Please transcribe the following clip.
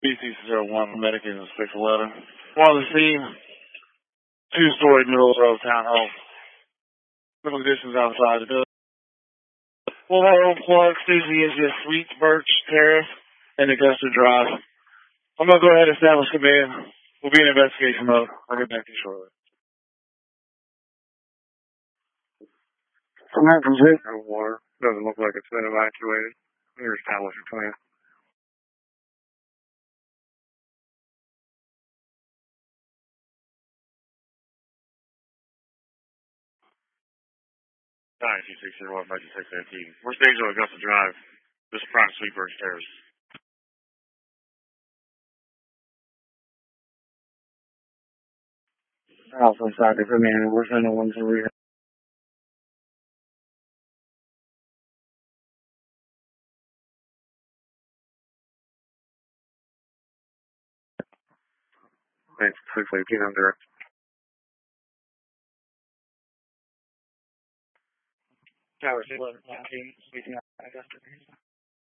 BC01, medicated 611. On the scene, two-story middle row townhome. Middle conditions outside the building. We'll have our own plug, Stacey is just Suites, Birch Terrace, and Augusta Drive. I'm going to go ahead and establish command. We'll be in investigation mode. I'll get back to you shortly. Command from Zip. No water. Doesn't look like it's been evacuated. We're establishing command. Nine two six zero one by 618. We're staging on Augusta Drive. This is Prime Suite Birch Terrace. Alpha side of command. We're sending one to rehab. Thanks. 618 on direct. Tower 619, speaking of Augusta.